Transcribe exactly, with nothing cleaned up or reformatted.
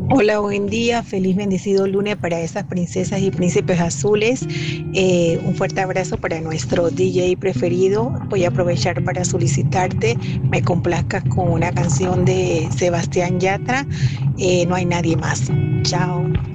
Hola, buen día, feliz bendecido lunes para esas princesas y príncipes azules. Eh, un fuerte abrazo para nuestro D J preferido. Voy a aprovechar para solicitarte, me complazcas con una canción de Sebastián Yatra, eh, No hay nadie más. Chao.